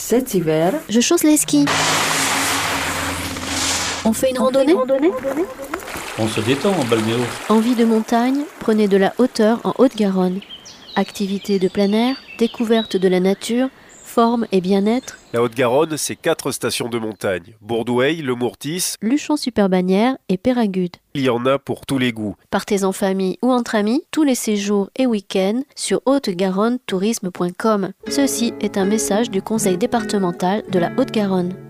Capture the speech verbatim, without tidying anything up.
Cet hiver, je chausse les skis. On fait une on randonnée, fait une randonnée On se détend en balnéo. Envie de montagne, prenez de la hauteur en Haute-Garonne. Activités de plein air, découverte de la nature, forme et bien-être. La Haute-Garonne, c'est quatre stations de montagne. Bourdoueil, Le Mourtis, Luchon-sur-Bagnères et Péragudes. il y en a pour tous les goûts. Partez en famille ou entre amis, tous les séjours et week-ends sur haute garonne tourisme point com. Ceci est un message du Conseil départemental de la Haute-Garonne.